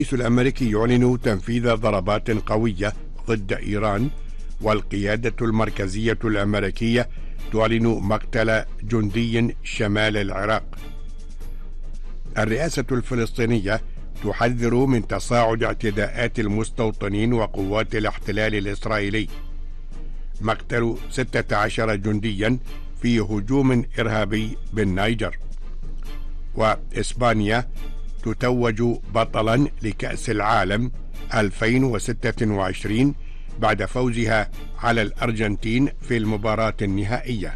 الرئيس الأمريكي يعلن تنفيذ ضربات قوية ضد إيران، والقيادة المركزية الأمريكية تعلن مقتل جندي شمال العراق. الرئاسة الفلسطينية تحذر من تصاعد اعتداءات المستوطنين وقوات الاحتلال الإسرائيلي. مقتل 16 جنديا في هجوم إرهابي بالنيجر. وإسبانيا تتوج بطلا لكأس العالم 2026 بعد فوزها على الأرجنتين في المباراة النهائية.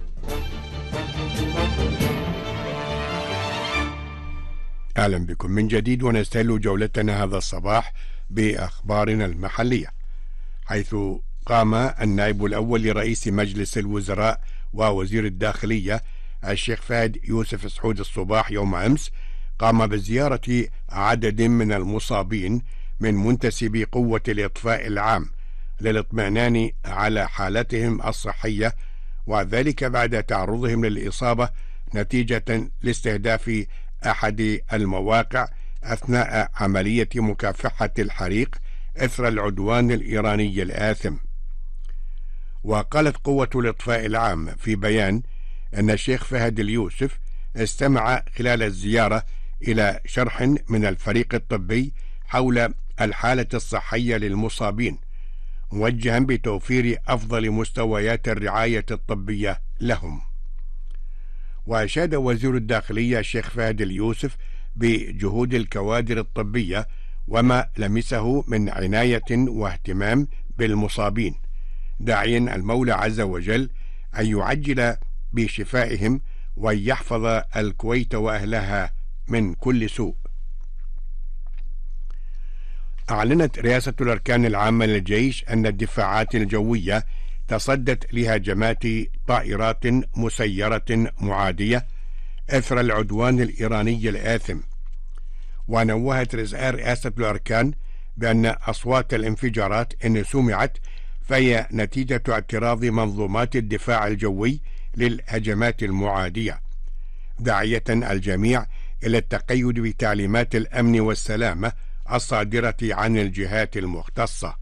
أهلا بكم من جديد، ونستهل جولتنا هذا الصباح بأخبارنا المحلية، حيث قام النائب الأول لرئيس مجلس الوزراء ووزير الداخلية الشيخ فهد يوسف سعود الصباح يوم أمس قام بزيارة عدد من المصابين من منتسبي قوة الإطفاء العام للاطمئنان على حالتهم الصحية، وذلك بعد تعرضهم للإصابة نتيجة لاستهداف أحد المواقع أثناء عملية مكافحة الحريق إثر العدوان الإيراني الآثم. وقالت قوة الإطفاء العام في بيان أن الشيخ فهد اليوسف استمع خلال الزيارة إلى شرح من الفريق الطبي حول الحالة الصحية للمصابين، موجها بتوفير أفضل مستويات الرعاية الطبية لهم. وأشاد وزير الداخلية الشيخ فهد اليوسف بجهود الكوادر الطبية وما لمسه من عناية واهتمام بالمصابين، داعيا المولى عز وجل أن يعجل بشفائهم وأن يحفظ الكويت وأهلها من كل سوء. أعلنت رئاسة الأركان العامة للجيش أن الدفاعات الجوية تصدت لهجمات طائرات مسيرة معادية إثر العدوان الإيراني الآثم. ونوهت رئاسة الأركان بأن أصوات الانفجارات إن سمعت فهي نتيجة اعتراض منظومات الدفاع الجوي للهجمات المعادية، داعية الجميع إلى التقيد بتعليمات الأمن والسلامة الصادرة عن الجهات المختصة.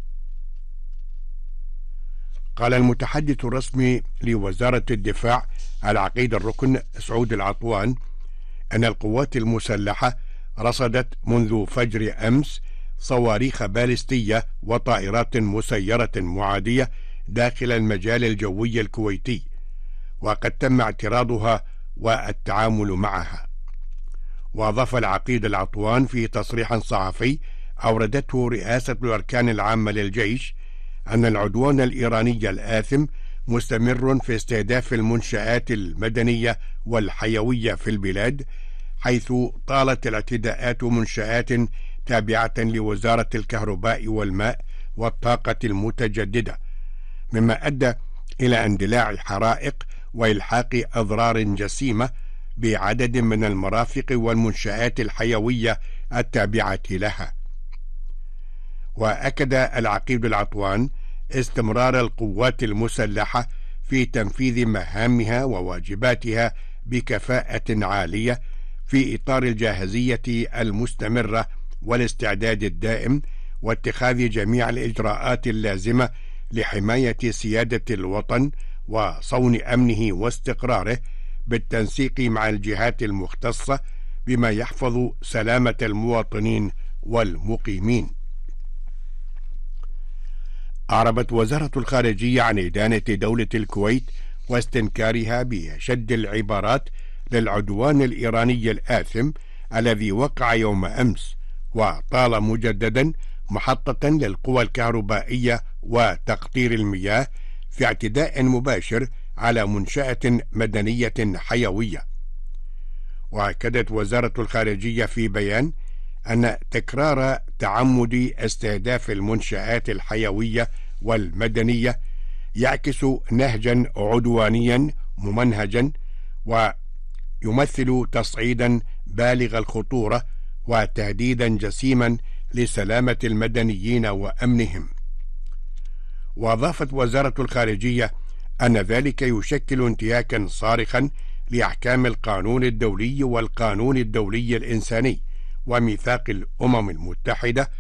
قال المتحدث الرسمي لوزارة الدفاع العقيد الركن سعود العطوان أن القوات المسلحة رصدت منذ فجر أمس صواريخ باليستية وطائرات مسيرة معادية داخل المجال الجوي الكويتي، وقد تم اعتراضها والتعامل معها. وأضاف العقيد العطوان في تصريح صحفي أوردته رئاسة الأركان العامة للجيش أن العدوان الإيراني الآثم مستمر في استهداف المنشآت المدنية والحيوية في البلاد، حيث طالت الاعتداءات منشآت تابعة لوزارة الكهرباء والماء والطاقة المتجددة، مما أدى إلى اندلاع حرائق وإلحاق أضرار جسيمة بعدد من المرافق والمنشآت الحيوية التابعة لها. وأكد العقيد العطوان استمرار القوات المسلحة في تنفيذ مهامها وواجباتها بكفاءة عالية في إطار الجاهزية المستمرة والاستعداد الدائم، واتخاذ جميع الإجراءات اللازمة لحماية سيادة الوطن وصون أمنه واستقراره بالتنسيق مع الجهات المختصة بما يحفظ سلامة المواطنين والمقيمين. أعربت وزارة الخارجية عن إدانة دولة الكويت واستنكارها بشد العبارات للعدوان الإيراني الآثم الذي وقع يوم أمس، وطال مجددا محطة للقوى الكهربائية وتقطير المياه في اعتداء مباشر على منشأة مدنية حيوية. وأكدت وزارة الخارجية في بيان أن تكرار تعمد استهداف المنشآت الحيوية والمدنية يعكس نهجا عدوانيا ممنهجا، ويمثل تصعيدا بالغ الخطورة وتهديدا جسيما لسلامة المدنيين وأمنهم. وأضافت وزارة الخارجية أن ذلك يشكل انتهاكا صارخا لأحكام القانون الدولي والقانون الدولي الإنساني وميثاق الأمم المتحدة